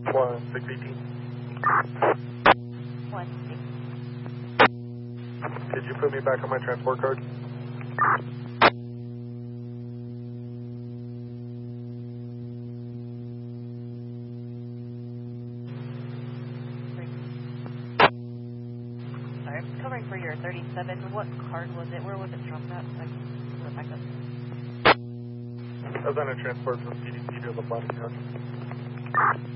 1618. 16. Could you put me back on my transport card? Sorry, I'm covering for your 37. What card was it? Where was it dropped at? I can put it back up. I was on a transport from CDC to LaPlata County.